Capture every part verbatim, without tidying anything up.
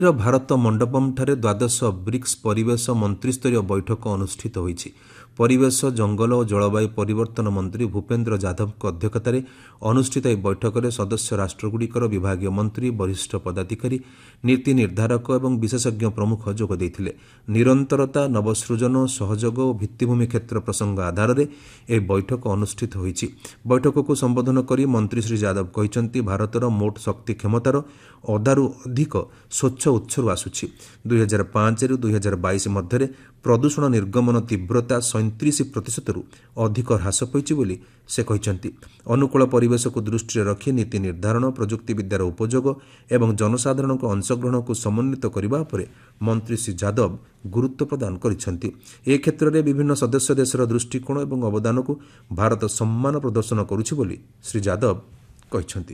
ଭାରତ ମଣ୍ଡପମ୍ଠାରେ ଦ୍ୱାଦଶ ବ୍ରିକ୍ସ ପରିବେଶ ମନ୍ତ୍ରୀସ୍ତରୀୟ ବୈଠକ ଅନୁଷ୍ଠିତ ହୋଇଛି। ପରିବେଶ, ଜଙ୍ଗଲ ଓ ଜଳବାୟୁ ପରିବର୍ତ୍ତନ ମନ୍ତ୍ରୀ ଭୂପେନ୍ଦ୍ର ଯାଦବଙ୍କ ଅଧ୍ୟକ୍ଷତାରେ ଅନୁଷ୍ଠିତ ଏହି ବୈଠକରେ ସଦସ୍ୟ ରାଷ୍ଟ୍ରଗୁଡ଼ିକର ବିଭାଗୀୟ ମନ୍ତ୍ରୀ, ବରିଷ୍ଠ ପଦାଧିକାରୀ, ନୀତି ନିର୍ଦ୍ଧାରକ ଏବଂ ବିଶେଷଜ୍ଞ ପ୍ରମୁଖ ଯୋଗ ଦେଇଥିଲେ। ନିରନ୍ତରତା, ନବସୃଜନ, ସହଯୋଗ ଓ ଭିତ୍ତିଭୂମି କ୍ଷେତ୍ର ପ୍ରସଙ୍ଗ ଆଧାରରେ ଏହି ବୈଠକ ଅନୁଷ୍ଠିତ ହୋଇଛି। ବୈଠକକୁ ସମ୍ବୋଧନ କରି ମନ୍ତ୍ରୀ ଶ୍ରୀ ଯାଦବ କହିଛନ୍ତି, ଭାରତର ମୋଟ ଶକ୍ତି କ୍ଷମତାର ଅଧାରୁ ଅଧିକ ସ୍ୱଚ୍ଛ ଉତ୍ସରୁ ଆସୁଛି। ଦୁଇ ହଜାର ପାଞ୍ଚରୁ ଦୁଇ ହଜାର ବାଇଶ ମଧ୍ୟରେ ପ୍ରଦୂଷଣ ନିର୍ଗମନ ତୀବ୍ରତା ସଇଁତିରିଶ ପ୍ରତିଶତରୁ ଅଧିକ ହ୍ରାସ ପାଇଛି ବୋଲି ସେ କହିଛନ୍ତି। ଅନୁକୂଳ ପରିବେଶକୁ ଦୃଷ୍ଟିରେ ରଖି ନୀତି ନିର୍ଦ୍ଧାରଣ, ପ୍ରଯୁକ୍ତିବିଦ୍ୟାର ଉପଯୋଗ ଏବଂ ଜନସାଧାରଣଙ୍କ ଅଂଶଗ୍ରହଣକୁ ସମନ୍ୱିତ କରିବା ଉପରେ ମନ୍ତ୍ରୀ ଶ୍ରୀ ଯାଦବ ଗୁରୁତ୍ୱ ପ୍ରଦାନ କରିଛନ୍ତି। ଏ କ୍ଷେତ୍ରରେ ବିଭିନ୍ନ ସଦସ୍ୟ ଦେଶର ଦୃଷ୍ଟିକୋଣ ଏବଂ ଅବଦାନକୁ ଭାରତ ସମ୍ମାନ ପ୍ରଦର୍ଶନ କରୁଛି ବୋଲି ଶ୍ରୀ ଯାଦବ କହିଛନ୍ତି।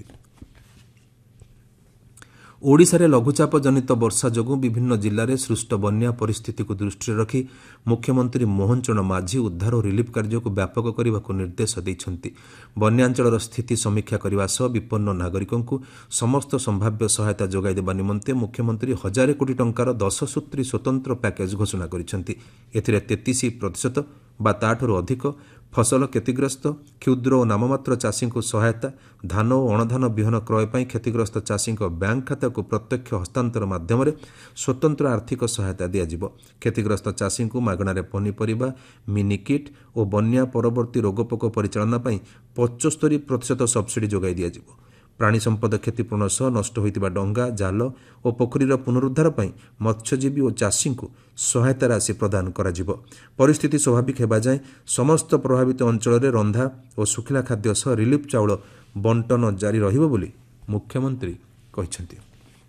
ଓଡ଼ିଶାରେ ଲଘୁଚାପ ଜନିତ ବର୍ଷା ଯୋଗୁଁ ବିଭିନ୍ନ ଜିଲ୍ଲାରେ ସୃଷ୍ଟ ବନ୍ୟା ପରିସ୍ଥିତିକୁ ଦୃଷ୍ଟିରେ ରଖି ମୁଖ୍ୟମନ୍ତ୍ରୀ ମୋହନ ଚରଣ ମାଝୀ ଉଦ୍ଧାର ଓ ରିଲିଫ୍ କାର୍ଯ୍ୟକୁ ବ୍ୟାପକ କରିବାକୁ ନିର୍ଦ୍ଦେଶ ଦେଇଛନ୍ତି। ବନ୍ୟାଞ୍ଚଳର ସ୍ଥିତି ସମୀକ୍ଷା କରିବା ସହ ବିପନ୍ନ ନାଗରିକଙ୍କୁ ସମସ୍ତ ସମ୍ଭାବ୍ୟ ସହାୟତା ଯୋଗାଇ ଦେବା ନିମନ୍ତେ ମୁଖ୍ୟମନ୍ତ୍ରୀ ହଜାରେ କୋଟି ଟଙ୍କାର ଦଶ ସୂତ୍ରୀ ସ୍ୱତନ୍ତ୍ର ପ୍ୟାକେଜ୍ ଘୋଷଣା କରିଛନ୍ତି। ଏଥିରେ ତେତିଶ ପ୍ରତିଶତ ବା ତାଠାରୁ ଅଧିକ ଫସଲ କ୍ଷତିଗ୍ରସ୍ତ, କ୍ଷୁଦ୍ର ଓ ନାମମାତ୍ର ଚାଷୀଙ୍କୁ ସହାୟତା, ଧାନ ଓ ଅଣଧାନ ବିହନ କ୍ରୟ ପାଇଁ କ୍ଷତିଗ୍ରସ୍ତ ଚାଷୀଙ୍କ ବ୍ୟାଙ୍କ ଖାତାକୁ ପ୍ରତ୍ୟକ୍ଷ ହସ୍ତାନ୍ତର ମାଧ୍ୟମରେ ସ୍ୱତନ୍ତ୍ର ଆର୍ଥିକ ସହାୟତା ଦିଆଯିବ। କ୍ଷତିଗ୍ରସ୍ତ ଚାଷୀଙ୍କୁ ମାଗଣାରେ ପନିପରିବା, ମିନି କିଟ୍ ଓ ବନ୍ୟା ପରବର୍ତ୍ତୀ ରୋଗପୋକ ପରିଚାଳନା ପାଇଁ ପଞ୍ଚସ୍ତରୀ ପ୍ରତିଶତ ସବ୍ସିଡି ଯୋଗାଇ ଦିଆଯିବ। ପ୍ରାଣୀ ସମ୍ପଦ କ୍ଷତିପୂରଣ ସହ ନଷ୍ଟ ହୋଇଥିବା ଡଙ୍ଗା, ଜାଲ ଓ ପୋଖରୀର ପୁନରୁଦ୍ଧାର ପାଇଁ ମତ୍ସ୍ୟଜୀବୀ ଓ ଚାଷୀଙ୍କୁ ସହାୟତା ରାଶି ପ୍ରଦାନ କରାଯିବ। ପରିସ୍ଥିତି ସ୍ୱାଭାବିକ ହେବା ଯାଏଁ ସମସ୍ତ ପ୍ରଭାବିତ ଅଞ୍ଚଳରେ ରନ୍ଧା ଓ ଶୁଖିଲା ଖାଦ୍ୟ ସହ ରିଲିଫ୍ ଚାଉଳ ବଣ୍ଟନ ଜାରି ରହିବ ବୋଲି ମୁଖ୍ୟମନ୍ତ୍ରୀ କହିଛନ୍ତି।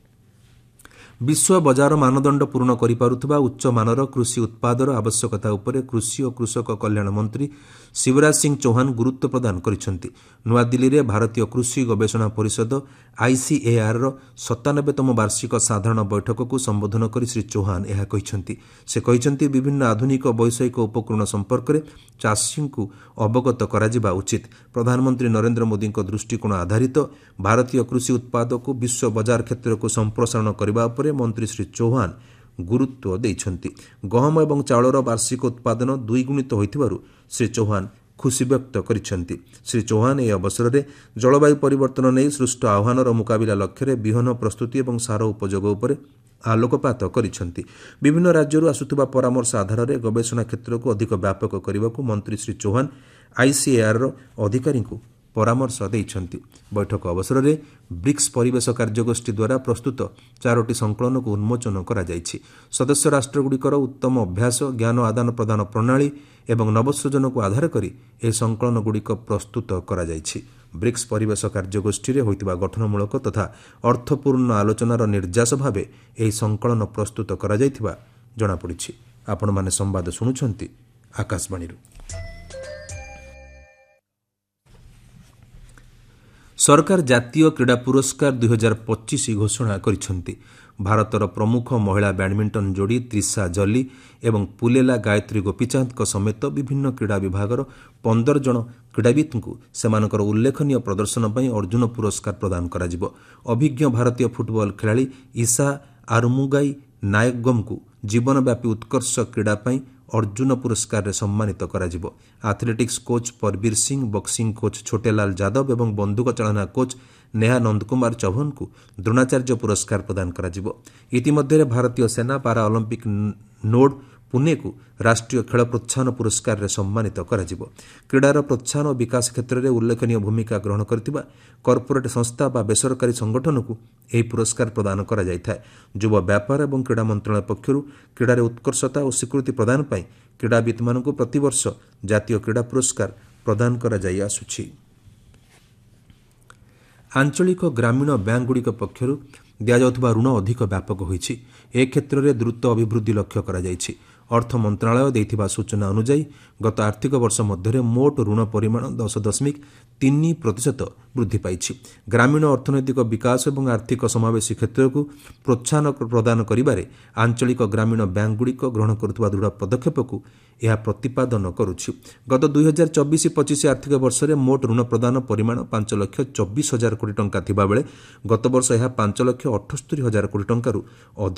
ବିଶ୍ୱ ବଜାର ମାନଦଣ୍ଡ ପୂରଣ କରିପାରୁଥିବା ଉଚ୍ଚମାନର କୃଷି ଉତ୍ପାଦର ଆବଶ୍ୟକତା ଉପରେ କୃଷି ଓ କୃଷକ କଲ୍ୟାଣ ମନ୍ତ୍ରୀ ଶିବରାଜ ସିଂ ଚୌହାନ ଗୁରୁତ୍ୱ ପ୍ରଦାନ କରିଛନ୍ତି। ନୂଆଦିଲ୍ଲୀରେ ଭାରତୀୟ କୃଷି ଗବେଷଣା ପରିଷଦ ଆଇସିଏଆର୍ର ସତାନବେତମ ବାର୍ଷିକ ସାଧାରଣ ବୈଠକକୁ ସମ୍ବୋଧନ କରି ଶ୍ରୀ ଚୌହାନ ଏହା କହିଛନ୍ତି। ସେ କହିଛନ୍ତି, ବିଭିନ୍ନ ଆଧୁନିକ ବୈଷୟିକ ଉପକରଣ ସମ୍ପର୍କରେ ଚାଷୀଙ୍କୁ ଅବଗତ କରାଯିବା ଉଚିତ। ପ୍ରଧାନମନ୍ତ୍ରୀ ନରେନ୍ଦ୍ର ମୋଦିଙ୍କ ଦୃଷ୍ଟିକୋଣ ଆଧାରିତ ଭାରତୀୟ କୃଷି ଉତ୍ପାଦକୁ ବିଶ୍ୱ ବଜାର କ୍ଷେତ୍ରକୁ ସମ୍ପ୍ରସାରଣ କରିବା ଉପରେ ମନ୍ତ୍ରୀ ଶ୍ରୀ ଚୌହାନ ଗୁରୁତ୍ୱ ଦେଇଛନ୍ତି। ଗହମ ଏବଂ ଚାଉଳର ବାର୍ଷିକ ଉତ୍ପାଦନ ଦ୍ୱିଗୁଣିତ ହୋଇଥିବାରୁ ଶ୍ରୀ ଚୌହାନ ଖୁସି ବ୍ୟକ୍ତ କରିଛନ୍ତି। ଶ୍ରୀ ଚୌହାନ ଏହି ଅବସରରେ ଜଳବାୟୁ ପରିବର୍ତ୍ତନ ନେଇ ସୃଷ୍ଟ ଆହ୍ୱାନର ମୁକାବିଲା ଲକ୍ଷ୍ୟରେ ବିହନ ପ୍ରସ୍ତୁତି ଏବଂ ସାର ଉପଯୋଗ ଉପରେ ଆଲୋକପାତ କରିଛନ୍ତି। ବିଭିନ୍ନ ରାଜ୍ୟରୁ ଆସୁଥିବା ପରାମର୍ଶ ଆଧାରରେ ଗବେଷଣା କ୍ଷେତ୍ରକୁ ଅଧିକ ବ୍ୟାପକ କରିବାକୁ ମନ୍ତ୍ରୀ ଶ୍ରୀ ଚୌହାନ ଆଇସିଏଆର୍ର ଅଧିକାରୀଙ୍କୁ ପରାମର୍ଶ ଦେଇଛନ୍ତି। ବୈଠକ ଅବସରରେ ବ୍ରିକ୍ସ ପରିବେଶ କାର୍ଯ୍ୟଗୋଷ୍ଠୀ ଦ୍ୱାରା ପ୍ରସ୍ତୁତ ଚାରୋଟି ସଂକଳନକୁ ଉନ୍ମୋଚନ କରାଯାଇଛି। ସଦସ୍ୟ ରାଷ୍ଟ୍ରଗୁଡ଼ିକର ଉତ୍ତମ ଅଭ୍ୟାସ, ଜ୍ଞାନ ଆଦାନ ପ୍ରଦାନ ପ୍ରଣାଳୀ ଏବଂ ନବସୃଜନକୁ ଆଧାର କରି ଏହି ସଂକଳନଗୁଡ଼ିକ ପ୍ରସ୍ତୁତ କରାଯାଇଛି। ବ୍ରିକ୍ସ ପରିବେଶ କାର୍ଯ୍ୟଗୋଷ୍ଠୀରେ ହୋଇଥିବା ଗଠନମୂଳକ ତଥା ଅର୍ଥପୂର୍ଣ୍ଣ ଆଲୋଚନାର ନିର୍ଯାସ ଭାବେ ଏହି ସଂକଳନ ପ୍ରସ୍ତୁତ କରାଯାଇଥିବା ଜଣାପଡ଼ିଛି। ଆପଣମାନେ ସମ୍ବାଦ ଶୁଣୁଛନ୍ତି ଆକାଶବାଣୀରୁ। ସରକାର ଜାତୀୟ କ୍ରୀଡ଼ା ପୁରସ୍କାର ଦୁଇ ହଜାର ପଚିଶ ଘୋଷଣା କରିଛନ୍ତି। ଭାରତର ପ୍ରମୁଖ ମହିଳା ବ୍ୟାଡମିଣ୍ଟନ ଯୋଡ଼ି ତ୍ରିଷା ଜଲି ଏବଂ ପୁଲେଲା ଗାୟତ୍ରୀ ଗୋପୀଚାନ୍ଦଙ୍କ ସମେତ ବିଭିନ୍ନ କ୍ରୀଡ଼ା ବିଭାଗର ପନ୍ଦର ଜଣ କ୍ରୀଡ଼ାବିତ୍ଙ୍କୁ ସେମାନଙ୍କର ଉଲ୍ଲେଖନୀୟ ପ୍ରଦର୍ଶନ ପାଇଁ ଅର୍ଜୁନ ପୁରସ୍କାର ପ୍ରଦାନ କରାଯିବ। ଅଭିଜ୍ଞ ଭାରତୀୟ ଫୁଟବଲ ଖେଳାଳି ଇଶା ଆରୁମୁଗାଇ ନାୟକଗମଙ୍କୁ ଜୀବନବ୍ୟାପୀ ଉତ୍କର୍ଷ କ୍ରୀଡ଼ା ପାଇଁ ଅର୍ଜୁନ ପୁରସ୍କାରରେ ସମ୍ମାନିତ କରାଯିବ। Athletics coach ପରବୀର Singh, boxing coach Chhotelal Yadav ଏବଂ ବନ୍ଧୁକ ଚାଳନା କୋଚ୍ ନେହା ନନ୍ଦକୁମାର ଚୌହାନଙ୍କୁ ଦ୍ରୋଣାଚାର୍ଯ୍ୟ ପୁରସ୍କାର ପ୍ରଦାନ କରାଯିବ। ଇତିମଧ୍ୟରେ ଭାରତୀୟ ସେନା ପାରା ଅଲିମ୍ପିକ୍ ନୋଡ୍ ପୁନେକୁ ରାଷ୍ଟ୍ରୀୟ ଖେଳ ପ୍ରୋତ୍ସାହନ ପୁରସ୍କାରରେ ସମ୍ମାନିତ କରାଯିବ। କ୍ରୀଡ଼ାର ପ୍ରୋତ୍ସାହନ ଓ ବିକାଶ କ୍ଷେତ୍ରରେ ଉଲ୍ଲେଖନୀୟ ଭୂମିକା ଗ୍ରହଣ କରିଥିବା କର୍ପୋରେଟ୍ ସଂସ୍ଥା ବା ବେସରକାରୀ ସଂଗଠନକୁ ଏହି ପୁରସ୍କାର ପ୍ରଦାନ କରାଯାଇଥାଏ। ଯୁବ ବ୍ୟାପାର ଏବଂ କ୍ରୀଡ଼ା ମନ୍ତ୍ରଣାଳୟ ପକ୍ଷରୁ କ୍ରୀଡ଼ାରେ ଉତ୍କର୍ଷତା ଓ ସ୍ୱୀକୃତି ପ୍ରଦାନ ପାଇଁ କ୍ରୀଡ଼ାବିତ୍ମାନଙ୍କୁ ପ୍ରତିବର୍ଷ ଜାତୀୟ କ୍ରୀଡ଼ା ପୁରସ୍କାର ପ୍ରଦାନ କରାଯାଇ ଆସୁଛି। ଆଞ୍ଚଳିକ ଗ୍ରାମୀଣ ବ୍ୟାଙ୍କଗୁଡ଼ିକ ପକ୍ଷରୁ ଦିଆଯାଉଥିବା ଋଣ ଅଧିକ ବ୍ୟାପକ ହୋଇଛି। ଏ କ୍ଷେତ୍ରରେ ଦ୍ରୁତ ଅଭିବୃଦ୍ଧି ଲକ୍ଷ୍ୟ କରାଯାଇଛି। ଅର୍ଥ ମନ୍ତ୍ରଣାଳୟ ଦେଇଥିବା ସୂଚନା ଅନୁଯାୟୀ ଗତ ଆର୍ଥିକ ବର୍ଷ ମଧ୍ୟରେ ମୋଟ ଋଣ ପରିମାଣ ଦଶ ଦଶମିକ ତିନି ପ୍ରତିଶତ ବୃଦ୍ଧି ପାଇଛି। ଗ୍ରାମୀଣ ଅର୍ଥନୈତିକ ବିକାଶ ଏବଂ ଆର୍ଥିକ ସମାବେଶୀ କ୍ଷେତ୍ରକୁ ପ୍ରୋତ୍ସାହନ ପ୍ରଦାନ କରିବାରେ ଆଞ୍ଚଳିକ ଗ୍ରାମୀଣ ବ୍ୟାଙ୍କଗୁଡ଼ିକ ଗ୍ରହଣ କରୁଥିବା ଦୃଢ଼ ପଦକ୍ଷେପକୁ ଏହା ପ୍ରତିପାଦନ କରୁଛି। ଗତ ଦୁଇ ହଜାର ଚବିଶ ପଚିଶ ଆର୍ଥିକ ବର୍ଷରେ ମୋଟ ଋଣ ପ୍ରଦାନ ପରିମାଣ ପାଞ୍ଚ ଲକ୍ଷ ଚବିଶ ହଜାର କୋଟି ଟଙ୍କା ଥିବାବେଳେ ଗତବର୍ଷ ଏହା ପାଞ୍ଚ ଲକ୍ଷ ଅଠସ୍ତରୀ ହଜାର କୋଟି ଟଙ୍କାରୁ ଅଧିକ